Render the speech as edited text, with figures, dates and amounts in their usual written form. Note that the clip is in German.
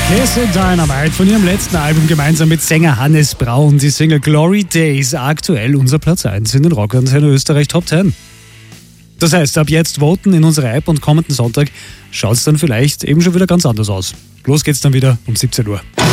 Kiss It Dynamite von ihrem letzten Album gemeinsam mit Sänger Hannes Braun. Die Single Glory Days, aktuell unser Platz 1 in den Rockantenne Österreich Top 10. Das heißt, ab jetzt voten in unserer App und kommenden Sonntag schaut es dann vielleicht eben schon wieder ganz anders aus. Los geht's dann wieder um 17 Uhr.